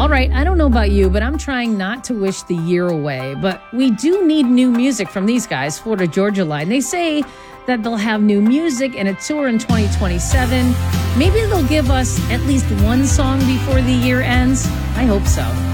All right, I don't know about you, but I'm trying not to wish the year away. But we do need new music from these guys, Florida Georgia Line. They say that they'll have new music and a tour in 2027. Maybe they'll give us at least one song before the year ends. I hope so.